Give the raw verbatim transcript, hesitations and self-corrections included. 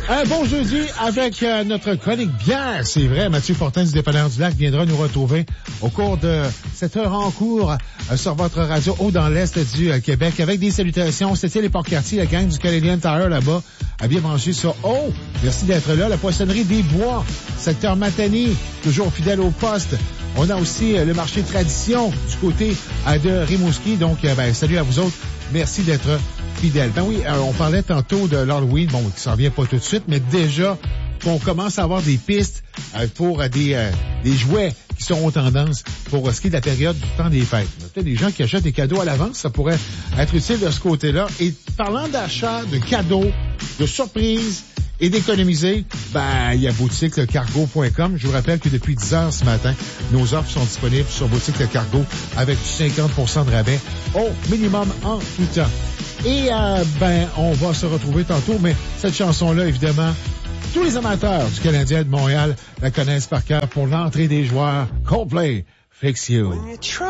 Un bon jeudi avec euh, notre chronique bière. C'est vrai, Mathieu Fortin du Dépanneur du Lac viendra nous retrouver au cours de cette heure en cours euh, sur votre radio haut dans l'Est du euh, Québec avec des salutations. C'était les Port-Cartier, la gang du Canadian Tire là-bas, à bien branché sur Oh! Merci d'être là. La poissonnerie des Bois, secteur Matani, toujours fidèle au poste. On a aussi euh, le marché Tradition du côté euh, de Rimouski. Donc, euh, ben, salut à vous autres. Merci d'être fidèles. Ben oui, euh, on parlait tantôt de l'Halloween, bon, qui s'en vient pas tout de suite, mais déjà, on commence à avoir des pistes euh, pour euh, des, euh, des jouets qui seront tendance pour euh, ce qui est de la période du temps des fêtes. Il y a peut-être des gens qui achètent des cadeaux à l'avance, ça pourrait être utile de ce côté-là. Et parlant d'achat, de cadeaux, de surprises et d'économiser, ben, il y a boutique le cargo point com. Je vous rappelle que depuis dix heures ce matin, nos offres sont disponibles sur boutique le cargo avec du cinquante pour cent de rabais au minimum en tout temps. Et, euh, ben, on va se retrouver tantôt, mais cette chanson-là, évidemment, tous les amateurs du Canadien de Montréal la connaissent par cœur pour l'entrée des joueurs. Coldplay, Fix You.